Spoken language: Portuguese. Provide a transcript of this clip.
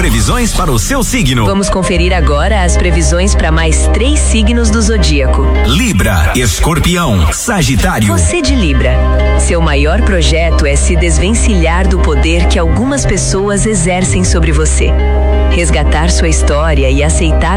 previsões para o seu signo. Vamos conferir agora as previsões para mais 3 signos do zodíaco: Libra, Escorpião, Sagitário. Você de Libra. Seu maior projeto é se desvencilhar do poder que algumas pessoas exercem sobre você. Resgatar sua história e aceitar